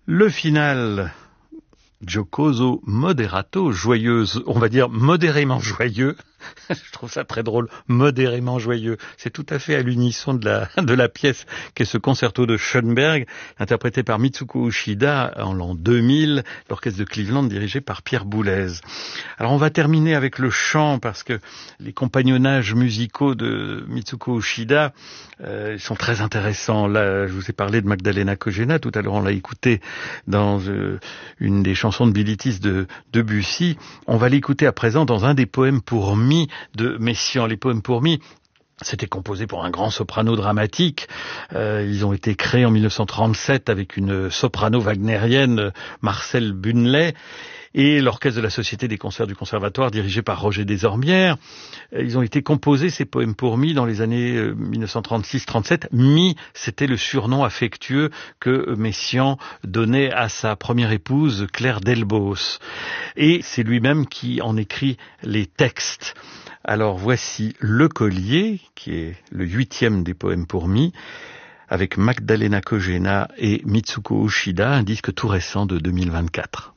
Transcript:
Le final, giocoso moderato, joyeuse, on va dire modérément joyeux. Je trouve ça très drôle, modérément joyeux. C'est tout à fait à l'unisson de la pièce qu'est ce concerto de Schoenberg, interprété par Mitsuko Uchida en l'an 2000, l'orchestre de Cleveland dirigé par Pierre Boulez. Alors on va terminer avec le chant parce que les compagnonnages musicaux de Mitsuko Uchida sont très intéressants. Là, je vous ai parlé de Magdalena Kojena, tout à l'heure on l'a écouté dans une des chansons de Bilitis de Debussy. On va l'écouter à présent dans un des poèmes pour mi de Messiaen. Les poèmes pour mi, c'était composé pour un grand soprano dramatique. Ils ont été créés en 1937 avec une soprano wagnérienne, Marcel Bunley, et l'orchestre de la Société des concerts du Conservatoire, dirigé par Roger Desormières. Ils ont été composés, ces poèmes pour mi, dans les années 1936-37. Mi, c'était le surnom affectueux que Messiaen donnait à sa première épouse, Claire Delbos. Et c'est lui-même qui en écrit les textes. Alors voici Le Collier, qui est le 8e des poèmes pour mi, avec Magdalena Kojena et Mitsuko Uchida, un disque tout récent de 2024.